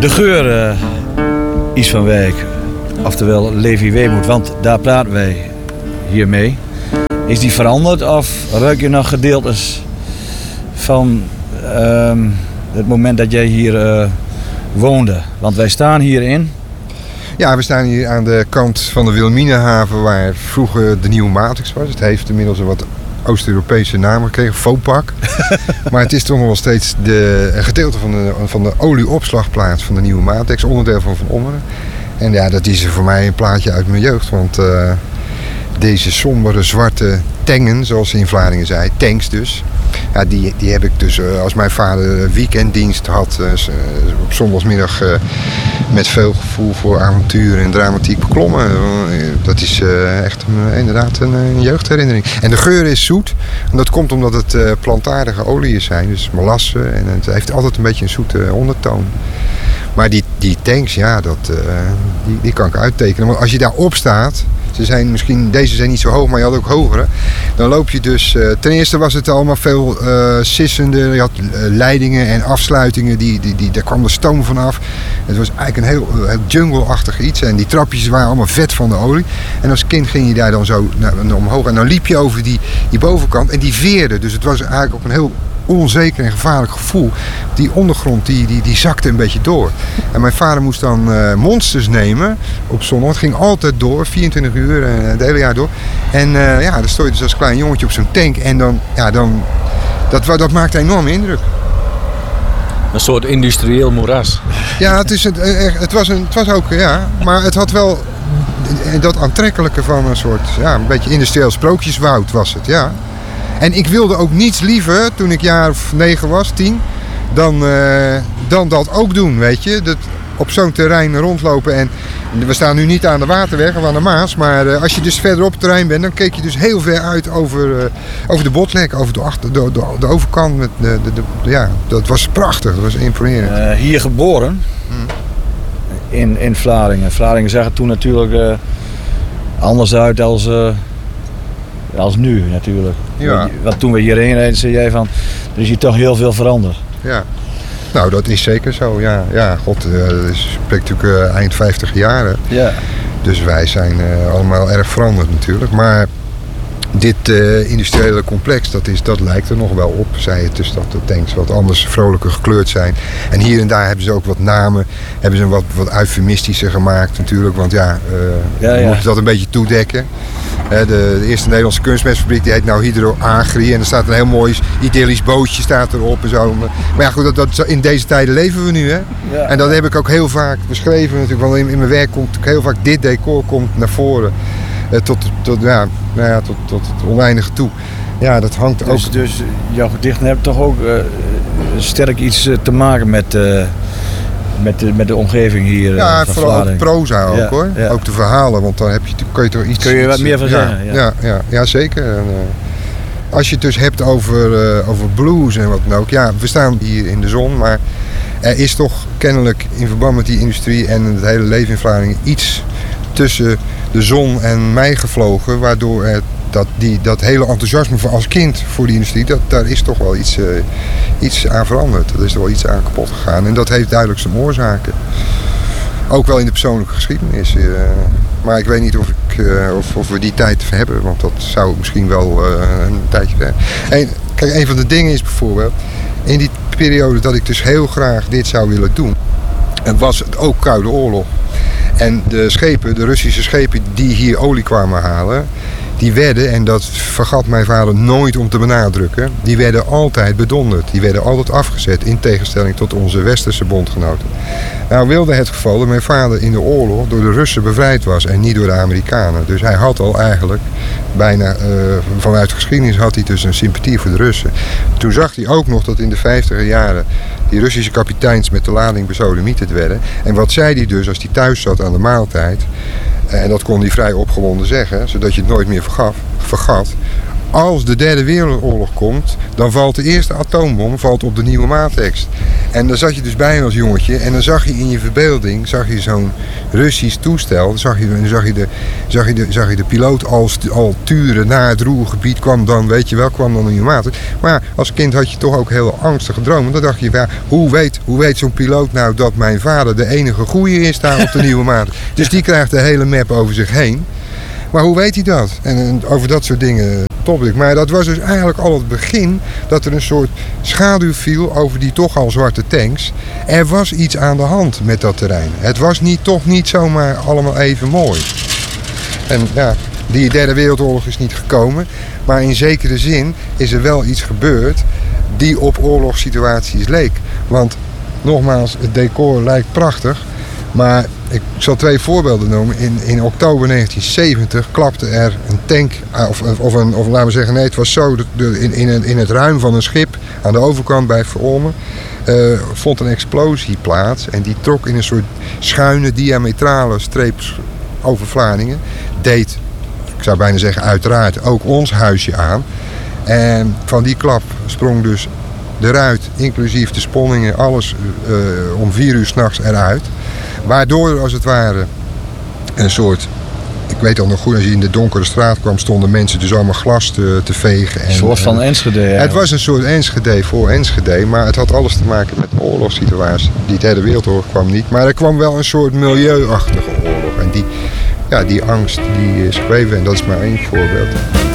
De geur is van Wijk, oftewel Levi Weemoed, want daar praten wij hier mee. Is die veranderd of ruik je nog gedeeltes van het moment dat jij hier woonde? Want wij staan hierin. Ja, we staan hier aan de kant van de Wilhelminahaven waar vroeger de Nieuwe Matrix was. Het heeft inmiddels een wat Oost-Europese naam gekregen, Vopak. Maar het is toch nog wel steeds een gedeelte van de olieopslagplaats van de Nieuwe Matrix, onderdeel van Ommeren. En ja, dat is voor mij een plaatje uit mijn jeugd, want deze sombere zwarte tengen, zoals ze in Vlaardingen zei, tanks dus. Ja, die heb ik dus als mijn vader weekenddienst had, op zondagsmiddag met veel gevoel voor avontuur en dramatiek beklommen. Dat is echt inderdaad een jeugdherinnering. En de geur is zoet. En dat komt omdat het plantaardige oliën zijn, dus molassen. En het heeft altijd een beetje een zoete ondertoon. Maar die tanks, ja, die kan ik uittekenen. Want als je daarop staat, deze zijn niet zo hoog, maar je had ook hogere. Dan loop je dus, ten eerste was het allemaal veel sissende. Je had leidingen en afsluitingen, daar kwam de stoom vanaf. Het was eigenlijk een heel jungle-achtig iets. En die trapjes waren allemaal vet van de olie. En als kind ging je daar dan zo omhoog. En dan liep je over die bovenkant en die veerde. Dus het was eigenlijk ook een heel onzeker en gevaarlijk gevoel. Die ondergrond die zakte een beetje door. En mijn vader moest dan monsters nemen op zondag. Het ging altijd door, 24 uur, het hele jaar door. En dan stond je dus als klein jongetje op zo'n tank. En dat maakte een enorme indruk. Een soort industrieel moeras. Ja, het was ook, ja. Maar het had wel dat aantrekkelijke van een soort, ja, een beetje industrieel sprookjeswoud was het, ja. En ik wilde ook niets liever, toen ik jaar of 9 was, 10, dan dat ook doen, weet je. Op zo'n terrein rondlopen. En we staan nu niet aan de Waterweg of aan de Maas. Maar als je dus verder op het terrein bent, dan keek je dus heel ver uit over de Botlek, over de overkant. Dat was prachtig, dat was imponerend. Hier geboren, in Vlaardingen. Vlaardingen zag er toen natuurlijk anders uit als nu natuurlijk. Ja. Want toen we hierheen reden, zei jij van, er is hier toch heel veel veranderd. Ja. Nou, dat is zeker zo, ja. Ja, god, dat spreekt natuurlijk eind 50 jaren. Ja. Dus wij zijn allemaal erg veranderd natuurlijk. Maar dit industriële complex, dat lijkt er nog wel op. Zij het dus dat de tanks wat anders vrolijker gekleurd zijn. En hier en daar hebben ze ook wat namen. Hebben ze wat eufemistischer gemaakt natuurlijk. Want we moeten dat een beetje toedekken. De eerste Nederlandse kunstmestfabriek die heet nou Hydro Agri. En er staat een heel mooi idyllisch bootje staat erop en zo. Maar ja, goed, in deze tijden leven we nu. Hè? Ja. En dat heb ik ook heel vaak beschreven natuurlijk. Want in mijn werk komt heel vaak dit decor naar voren. Tot het oneindige toe. Ja, dat hangt ook. Dus jouw gedichten hebben toch ook sterk iets te maken met de omgeving hier. Ja, vooral ook proza ook, hoor. Ja. Ook de verhalen, want dan kun je toch iets. Kun je wat meer van zeggen? Ja, zeker. En, als je het dus hebt over blues en wat dan ook. Ja, we staan hier in de zon, maar er is toch kennelijk in verband met die industrie en het hele leven in Vlaardingen iets tussen de zon en mij gevlogen, waardoor dat hele enthousiasme als kind voor die industrie, daar is toch wel iets aan veranderd. Er is er wel iets aan kapot gegaan en dat heeft duidelijk zijn oorzaken. Ook wel in de persoonlijke geschiedenis. Maar ik weet niet of we die tijd hebben, want dat zou misschien wel een tijdje zijn. Kijk, een van de dingen is bijvoorbeeld, in die periode dat ik dus heel graag dit zou willen doen, en was het ook Koude Oorlog. En de Russische schepen die hier olie kwamen halen, die werden, en dat vergat mijn vader nooit om te benadrukken, die werden altijd bedonderd. Die werden altijd afgezet, in tegenstelling tot onze westerse bondgenoten. Nou wilde het geval dat mijn vader in de oorlog door de Russen bevrijd was en niet door de Amerikanen. Dus hij had al eigenlijk bijna, vanuit de geschiedenis had hij dus een sympathie voor de Russen. Toen zag hij ook nog dat in de 50er jaren die Russische kapiteins met de lading besodemieterd werden. En wat zei hij dus als hij thuis zat aan de maaltijd? En dat kon hij vrij opgewonden zeggen, zodat je het nooit meer vergat. als de derde wereldoorlog komt, dan valt de eerste atoombom op de Nieuwe Maattekst. En daar zat je dus bij als jongetje en dan zag je in je verbeelding zo'n Russisch toestel. Dan zag je de piloot al turen naar het Ruhrgebied, kwam dan de Nieuwe Maattekst. Maar ja, als kind had je toch ook heel angstige dromen. Dan dacht je, ja, hoe weet zo'n piloot nou dat mijn vader de enige goeie is daar op de Nieuwe Maattekst? Dus die krijgt de hele map over zich heen. Maar hoe weet hij dat? En over dat soort dingen top ik. Maar dat was dus eigenlijk al het begin dat er een soort schaduw viel over die toch al zwarte tanks. Er was iets aan de hand met dat terrein. Het was toch niet zomaar allemaal even mooi. En ja, die derde wereldoorlog is niet gekomen. Maar in zekere zin is er wel iets gebeurd die op oorlogssituaties leek. Want nogmaals, het decor lijkt prachtig. Maar ik zal 2 voorbeelden noemen. In oktober 1970 klapte er een tank, of laten we zeggen, nee, het was zo, in het ruim van een schip aan de overkant bij Verolmen vond een explosie plaats. En die trok in een soort schuine, diametrale streep over Vlaardingen. Deed, ik zou bijna zeggen, uiteraard ook ons huisje aan. En van die klap sprong dus de ruit, inclusief de sponningen, alles om 4 uur 's nachts eruit. Waardoor er als het ware een soort, ik weet al nog goed, als je in de donkere straat kwam, stonden mensen dus allemaal glas te vegen. Een soort van Enschede. Het was een soort Enschede voor Enschede, maar het had alles te maken met een oorlogssituatie. Die derde wereldoorlog kwam niet, maar er kwam wel een soort milieuachtige oorlog. En die angst die is gebleven en dat is maar 1 voorbeeld.